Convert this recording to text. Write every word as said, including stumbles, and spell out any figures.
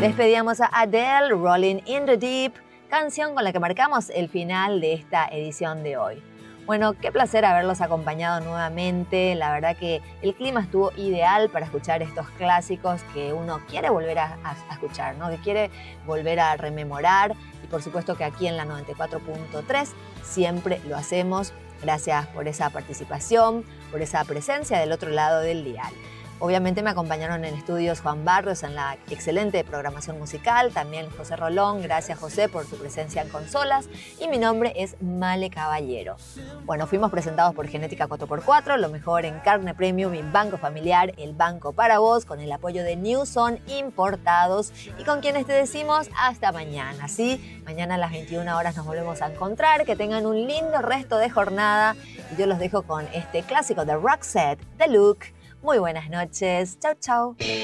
Despedíamos a Adele, Rolling in the Deep, canción con la que marcamos el final de esta edición de hoy. Bueno, qué placer haberlos acompañado nuevamente. La verdad que el clima estuvo ideal para escuchar estos clásicos que uno quiere volver a, a, a escuchar, ¿no? Que quiere volver a rememorar. Y por supuesto que aquí en la noventa y cuatro punto tres siempre lo hacemos. Gracias por esa participación, por esa presencia del otro lado del dial. Obviamente me acompañaron en estudios Juan Barrios en la excelente programación musical, también José Rolón, gracias José por tu presencia en consolas, y mi nombre es Male Caballero. Bueno, fuimos presentados por Genética cuatro por cuatro, lo mejor en carne premium y banco familiar, el banco para vos, con el apoyo de Newson Importados, y con quienes te decimos hasta mañana, ¿sí? Mañana a las veintiuna horas nos volvemos a encontrar, que tengan un lindo resto de jornada, y yo los dejo con este clásico de Roxette, The Look. Muy buenas noches. Chau, chau.